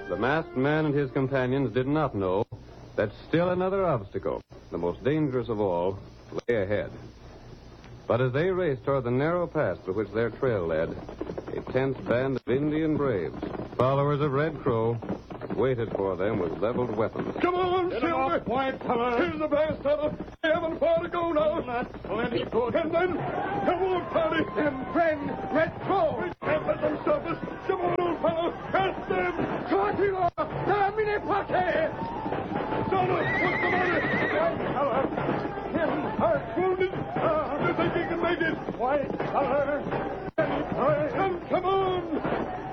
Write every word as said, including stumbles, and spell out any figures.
the masked man and his companions did not know that still another obstacle, the most dangerous of all, lay ahead. But as they raced toward the narrow pass through which their trail led, a tense band of Indian braves, followers of Red Crow, waited for them with leveled weapons. Come on, Silver! White color! Here's the best of them! We haven't far to go now! That's plenty good. And then, come on, Toddy! Them friend, Red Crow! We can't let them stop us! Come on, old fellow! Catch them! Cortilo! Termine Pate! Son, what's the matter? White color! Him hurt! Wounded? Uh, you think he can make it? White color!